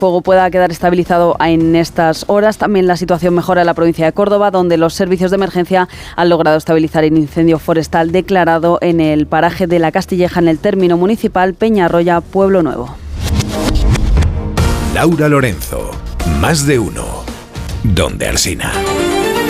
fuego pueda quedar estabilizado en estas horas. También la situación mejora en la provincia de Córdoba, donde los servicios de emergencia han logrado estabilizar el incendio forestal declarado en el paraje de La Castilleja, en el término municipal Peñarroya, Pueblo Nuevo. Laura Lorenzo, Más de Uno, Donde Alsina.